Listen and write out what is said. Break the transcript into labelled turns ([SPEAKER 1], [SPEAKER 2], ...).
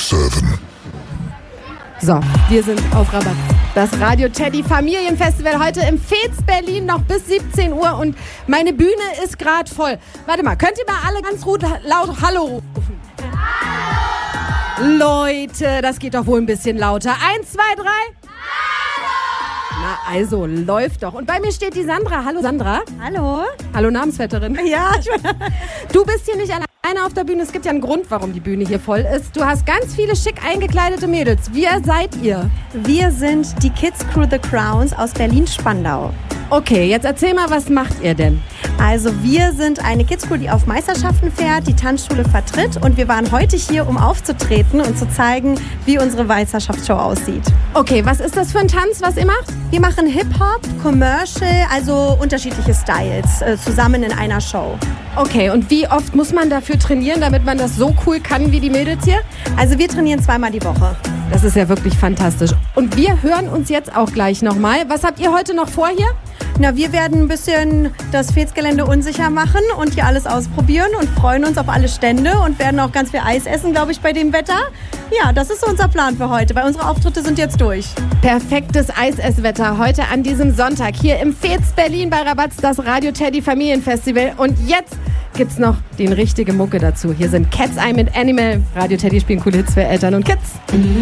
[SPEAKER 1] 7.
[SPEAKER 2] So, wir sind auf Rabatz. Das Radio Teddy Familienfestival heute im Fez Berlin noch bis 17 Uhr und meine Bühne ist gerade voll. Warte mal, könnt ihr mal alle ganz laut Hallo rufen? Hallo! Leute, das geht doch wohl ein bisschen lauter. 1, 2, 3. Na also, läuft doch. Und bei mir steht die Sandra. Hallo Sandra.
[SPEAKER 3] Hallo.
[SPEAKER 2] Hallo Namensvetterin.
[SPEAKER 3] Ja,
[SPEAKER 2] Du bist hier nicht alleine auf der Bühne. Es gibt ja einen Grund, warum die Bühne hier voll ist. Du hast ganz viele schick eingekleidete Mädels. Wer seid ihr?
[SPEAKER 3] wir sind die Kids Crew The Crowns aus Berlin-Spandau.
[SPEAKER 2] Okay, jetzt erzähl mal, was macht ihr denn?
[SPEAKER 3] Also wir sind eine Kids Crew, die auf Meisterschaften fährt, die Tanzschule vertritt und wir waren heute hier, um aufzutreten und zu zeigen, wie unsere Meisterschaftsshow aussieht.
[SPEAKER 2] Okay, was ist das für ein Tanz, was ihr macht?
[SPEAKER 3] Wir machen Hip-Hop, Commercial, also unterschiedliche Styles zusammen in einer Show.
[SPEAKER 2] Okay, und wie oft muss man dafür trainieren, damit man das so cool kann wie die Mädels hier?
[SPEAKER 3] Also wir trainieren 2-mal die Woche.
[SPEAKER 2] Das ist ja wirklich fantastisch. Und wir hören uns jetzt auch gleich nochmal. Was habt ihr heute noch vor hier?
[SPEAKER 3] Na, wir werden ein bisschen das Fez-Gelände unsicher machen und hier alles ausprobieren und freuen uns auf alle Stände und werden auch ganz viel Eis essen, glaube ich, bei dem Wetter. Ja, das ist so unser Plan für heute, weil unsere Auftritte sind jetzt durch.
[SPEAKER 2] Perfektes Eisesswetter heute an diesem Sonntag hier im Fez Berlin bei Rabatz, das Radio Teddy Familienfestival. Und jetzt gibt's noch den richtige Mucke dazu. Hier sind Cat's Eye mit Animal. Radio Teddy spielen coole Hits für Eltern und Kids.